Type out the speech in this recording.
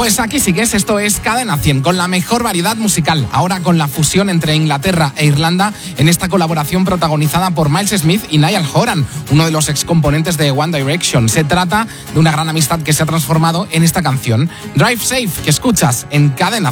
Pues aquí sigues, esto es Cadena 100, con la mejor variedad musical, ahora con la fusión entre Inglaterra e Irlanda en esta colaboración protagonizada por Miles Smith y Niall Horan, uno de los excomponentes de One Direction. Se trata de una gran amistad que se ha transformado en esta canción, Drive Safe, que escuchas en Cadena 100.